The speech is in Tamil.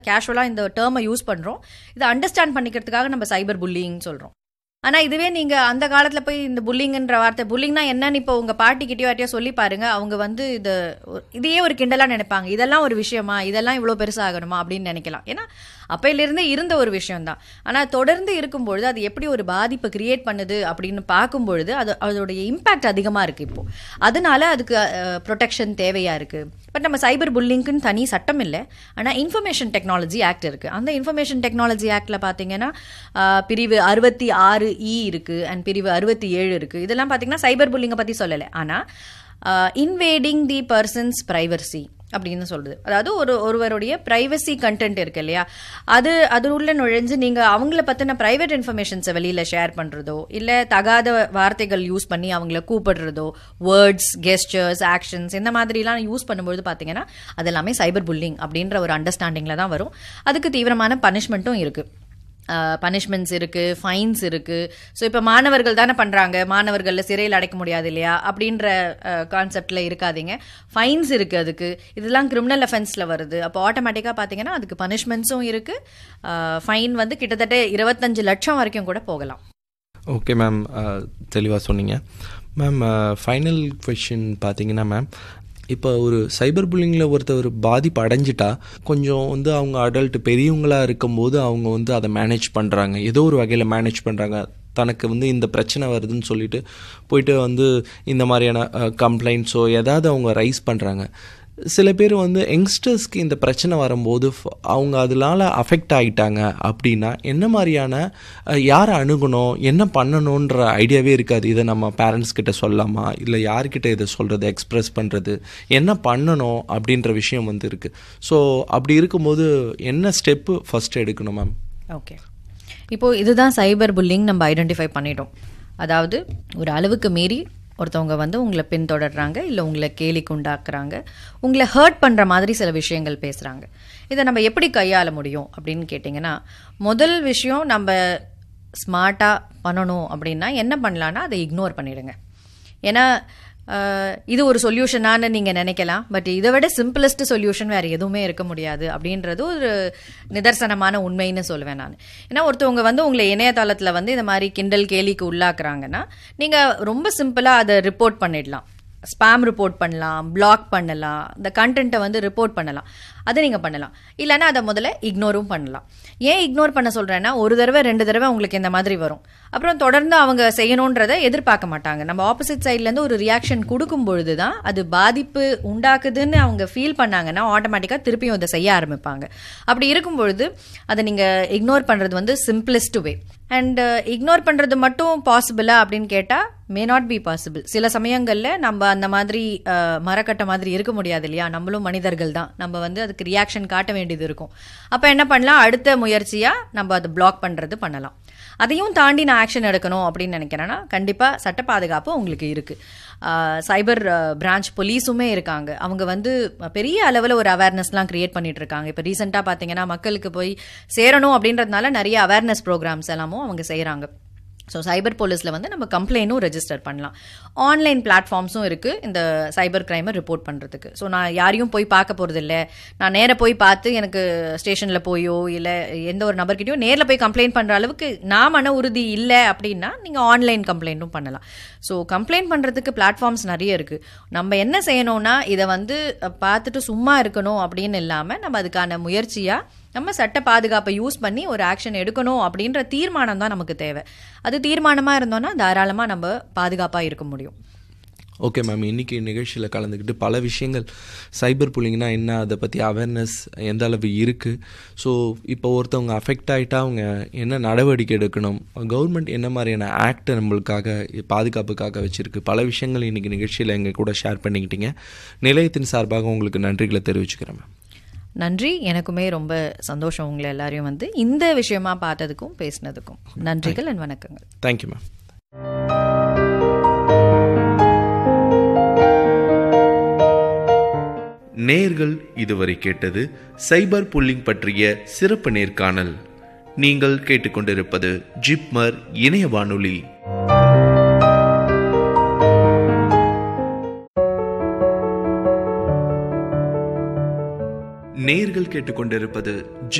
கேஷுவலாக இந்த டேர்மை யூஸ் பண்ணுறோம். இதை அண்டர்ஸ்டாண்ட் பண்ணிக்கிறதுக்காக நம்ம சைபர் புல்லிங் சொல்கிறோம். ஆனால் இதுவே நீங்கள் அந்த காலத்தில் போய் இந்த புல்லிங்கன்ற வார்த்தை, புல்லிங்னா என்னன்னு இப்போ உங்கள் பாட்டிக்கிட்டயோ யார்ட்டையோ சொல்லி பாருங்க, அவங்க வந்து இதையே ஒரு கிண்டலாக நினைப்பாங்க. இதெல்லாம் ஒரு விஷயமா, இதெல்லாம் இவ்வளோ பெருசாகணுமா அப்படின்னு நினைக்கலாம். ஏன்னா அப்பையிலிருந்தே இருந்த ஒரு விஷயம்தான். ஆனால் தொடர்ந்து இருக்கும்பொழுது அது எப்படி ஒரு பாதிப்பை கிரியேட் பண்ணுது அப்படின்னு பார்க்கும்பொழுது அதோடைய இம்பேக்ட் அதிகமாக இருக்குது இப்போது. அதனால அதுக்கு ப்ரொடெக்ஷன் தேவையாக இருக்குது. பட் நம்ம சைபர் புல்லிங்க்குன்னு தனி சட்டம் இல்லை. ஆனால் இன்ஃபர்மேஷன் டெக்னாலஜி ஆக்ட் இருக்குது. அந்த இன்ஃபர்மேஷன் டெக்னாலஜி ஆக்டில் பார்த்தீங்கன்னா பிரிவு 66E இருக்குது அண்ட் பிரிவு 67 இருக்குது. இதெல்லாம் பார்த்தீங்கன்னா சைபர் புல்லிங்கை பற்றி சொல்லலை. ஆனால் இன்வேடிங் தி பர்சன்ஸ் ப்ரைவசி அப்படின்னு சொல்றது. அதாவது ஒருவருடைய பிரைவசி கண்டென்ட் இருக்கு இல்லையா, அது உள்ள நுழைஞ்சு நீங்கள் அவங்கள பற்றின ப்ரைவேட் இன்ஃபர்மேஷன்ஸை வெளியில் ஷேர் பண்ணுறதோ, இல்லை தகாத வார்த்தைகள் யூஸ் பண்ணி அவங்கள கூப்பிடுறதோ, வேர்ட்ஸ், கெஸ்டர்ஸ், ஆக்ஷன்ஸ் இந்த மாதிரிலாம் யூஸ் பண்ணும்போது பார்த்தீங்கன்னா அது எல்லாமே சைபர் புல்லிங் அப்படின்ற ஒரு அண்டர்ஸ்டாண்டிங்கில் தான் வரும். அதுக்கு தீவிரமான பனிஷ்மெண்ட்டும் இருக்குது. பனிஷ்மெண்ட்ஸ் இருக்குது, ஃபைன்ஸ் இருக்குது. ஸோ இப்போ மாணவர்கள் தானே பண்ணுறாங்க, மாணவர்களில் சிறையில் அடைக்க முடியாது இல்லையா அப்படின்ற கான்செப்டில் இருக்காதீங்க. ஃபைன்ஸ் இருக்குது அதுக்கு. இதெல்லாம் கிரிமினல் அஃபென்ஸில் வருது. அப்போ ஆட்டோமேட்டிக்காக பார்த்தீங்கன்னா அதுக்கு பனிஷ்மெண்ட்ஸும் இருக்குது. ஃபைன் வந்து கிட்டத்தட்ட 25 லட்சம் வரைக்கும் கூட போகலாம். ஓகே மேம், தெளிவாக சொன்னீங்க மேம். ஃபைனல் கொஷின் பார்த்தீங்கன்னா மேம், இப்போ ஒரு சைபர் புல்லிங்கில் ஒருத்தர் பாதிப்பு அடைஞ்சிட்டா கொஞ்சம் வந்து அவங்க அடல்ட் பெரியவங்களாக இருக்கும்போது அவங்க வந்து அதை மேனேஜ் பண்ணுறாங்க, ஏதோ ஒரு வகையில் மேனேஜ் பண்ணுறாங்க. தனக்கு வந்து இந்த பிரச்சனை வருதுன்னு சொல்லிட்டு போயிட்டு வந்து இந்த மாதிரியான கம்ப்ளைண்ட்ஸோ ஏதாவது அவங்க ரைஸ் பண்ணுறாங்க. சில பேர் வந்து யங்ஸ்டர்ஸ்க்கு இந்த பிரச்சனை வரும்போது அவங்க அதனால அஃபெக்ட் ஆகிட்டாங்க அப்படின்னா என்ன மாதிரியான யாரை அணுகணும், என்ன பண்ணணுன்ற ஐடியாவே இருக்காது. இதை நம்ம பேரண்ட்ஸ் கிட்ட சொல்லலாமா, இல்லை யார்கிட்ட இதை சொல்கிறது, எக்ஸ்ப்ரெஸ் பண்ணுறது, என்ன பண்ணணும் அப்படின்ற விஷயம் வந்து இருக்குது. ஸோ அப்படி இருக்கும்போது என்ன ஸ்டெப்பு ஃபஸ்ட்டு எடுக்கணும் மேம்? ஓகே, இப்போது இதுதான் சைபர் புல்லிங் நம்ம ஐடென்டிஃபை பண்ணிட்டோம். அதாவது ஒரு அளவுக்கு மீறி ஒருத்தவங்க வந்து உங்களை பின்தொடர்றாங்க, இல்லை உங்களை கேலிக்கு உண்டாக்குறாங்க, உங்களை ஹர்ட் பண்ணுற மாதிரி சில விஷயங்கள் பேசுகிறாங்க. இதை நம்ம எப்படி கையாள முடியும் அப்படின்னு கேட்டிங்கன்னா, முதல் விஷயம் நம்ம ஸ்மார்ட்டாக பண்ணணும் அப்படின்னா என்ன பண்ணலான்னா அதை இக்னோர் பண்ணிடுங்க. ஏன்னா இது ஒரு சொல்யூஷனானு நீங்கள் நினைக்கலாம், பட் இதை விட சிம்பிளஸ்ட் சொல்யூஷன் வேறு எதுவுமே இருக்க முடியாது அப்படின்றது ஒரு நிதர்சனமான உண்மைன்னு சொல்லுவேன் நான். ஏன்னா ஒருத்தவங்க வந்து உங்களை இணையதளத்தில் வந்து இந்த மாதிரி கிண்டல் கேலிக்கு உள்ளாக்குறாங்கன்னா நீங்கள் ரொம்ப சிம்பிளாக அதை ரிப்போர்ட் பண்ணிடலாம். ஸ்பேம் ரிப்போர்ட் பண்ணலாம், பிளாக் பண்ணலாம், இந்த கண்டென்ட்டை வந்து ரிப்போர்ட் பண்ணலாம். அதை நீங்கள் பண்ணலாம். இல்லைன்னா அதை முதல்ல இக்னோரும் பண்ணலாம். ஏன் இக்னோர் பண்ண சொல்கிறேன்னா, ஒரு தடவை 2 தடவை உங்களுக்கு இந்த மாதிரி வரும். அப்புறம் தொடர்ந்து அவங்க செய்யணுன்றதை எதிர்பார்க்க மாட்டாங்க. நம்ம ஆப்போசிட் சைட்லேருந்து ஒரு ரியாக்ஷன் கொடுக்கும் பொழுது தான் அது பாதிப்பு உண்டாக்குதுன்னு அவங்க ஃபீல் பண்ணாங்கன்னா ஆட்டோமேட்டிக்காக திருப்பியும் அதை செய்ய ஆரம்பிப்பாங்க. அப்படி இருக்கும் பொழுது அதை நீங்கள் இக்னோர் பண்ணுறது வந்து சிம்பிளஸ்ட் வே. அண்ட் இக்னோர் பண்ணுறது மட்டும் பாசிபிளா அப்படின்னு கேட்டால் மே நாட் பி பாசிபிள். சில சமயங்களில் நம்ம அந்த மாதிரி மரக்கட்ட மாதிரி இருக்க முடியாது இல்லையா, நம்மளும் மனிதர்கள் தான். நம்ம வந்து அதுக்கு ரியாக்ஷன் காட்ட வேண்டியது இருக்கும். அப்போ என்ன பண்ணலாம், அடுத்த முயற்சியாக நம்ம அதை பிளாக் பண்ணுறது பண்ணலாம். அதையும் தாண்டி நான் ஆக்ஷன் எடுக்கணும் அப்படின்னு நினைக்கிறேன்னா கண்டிப்பாக சட்ட பாதுகாப்பு உங்களுக்கு இருக்குது. சைபர் பிரான்ச் போலீஸுமே இருக்காங்க. அவங்க வந்து பெரிய அளவில் ஒரு அவேர்னஸ்லாம் கிரியேட் பண்ணிட்டு இருக்காங்க. இப்போ ரீசெண்டாக பார்த்தீங்கன்னா மக்களுக்கு போய் சேரணும் அப்படின்றதுனால நிறைய அவேர்னஸ் ப்ரோக்ராம்ஸ் எல்லாமும் அவங்க செய்கிறாங்க. ஸோ சைபர் போலீஸில் வந்து நம்ம கம்ப்ளைண்ட்டும் ரெஜிஸ்டர் பண்ணலாம். ஆன்லைன் பிளாட்ஃபார்ம்ஸும் இருக்குது இந்த சைபர் கிரைமை ரிப்போர்ட் பண்ணுறதுக்கு. ஸோ நான் யாரையும் போய் பார்க்க போகிறதில்ல, நான் நேராக போய் பார்த்து எனக்கு ஸ்டேஷனில் போயோ இல்லை எந்த ஒரு நபர்கிட்டையோ நேரில் போய் கம்ப்ளைண்ட் பண்ணுற அளவுக்கு நான் மன உறுதி இல்லை அப்படின்னா நீங்கள் ஆன்லைன் கம்ப்ளைண்ட்டும் பண்ணலாம். ஸோ கம்ப்ளைண்ட் பண்ணுறதுக்கு பிளாட்ஃபார்ம்ஸ் நிறைய இருக்குது. நம்ம என்ன செய்யணும்னா இதை வந்து பார்த்துட்டு சும்மா இருக்கணும் அப்படின்னு இல்லாமல் நம்ம அதுக்கான முயற்சியாக நம்ம சட்ட பாதுகாப்பை யூஸ் பண்ணி ஒரு ஆக்ஷன் எடுக்கணும் அப்படின்ற தீர்மானம் தான் நமக்கு தேவை. அது தீர்மானமாக இருந்தோன்னா தாராளமாக நம்ம பாதுகாப்பாக இருக்க முடியும். ஓகே மேம், இன்றைக்கி நிகழ்ச்சியில் கலந்துக்கிட்டு பல விஷயங்கள் சைபர் புல்லிங்னா என்ன, அதை பற்றி அவேர்னஸ் எந்த அளவு இருக்குது, ஸோ இப்போ ஒருத்தவங்க அஃபெக்ட் ஆகிட்டா அவங்க என்ன நடவடிக்கை எடுக்கணும், கவர்மெண்ட் என்ன மாதிரியான ஆக்ட் நம்மளுக்காக பாதுகாப்புக்காக வச்சுருக்கு, பல விஷயங்கள் இன்றைக்கி நிகழ்ச்சியில் எங்கள் கூட ஷேர் பண்ணிக்கிட்டீங்க. நிலையத்தின் சார்பாக உங்களுக்கு நன்றிகளை தெரிவிச்சுக்கிறேன் மேம். நன்றி, எனக்குமே ரொம்ப சந்தோஷம் உங்களை எல்லாரையும் வந்து இந்த விஷயமா பார்த்ததுக்கும் பேசினதுக்கும். நன்றிகள் அண்ட் வணக்கங்கள். Thank you ma'am. நேயர்கள் இதுவரை கேட்டது சைபர் புல்லிங் பற்றிய சிறப்பு நேர்காணல். நீங்கள் கேட்டுக்கொண்டிருப்பது ஜிப்மர் இணைய வானொலி. நேயர்கள் கேட்டுக்கொண்டிருப்பது